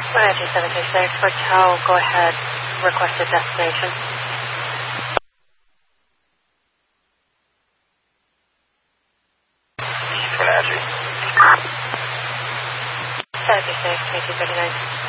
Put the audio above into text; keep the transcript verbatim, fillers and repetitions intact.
one two seven two six, Hotel, go ahead, requested destination. Fernandez. seven two six, three two three nine.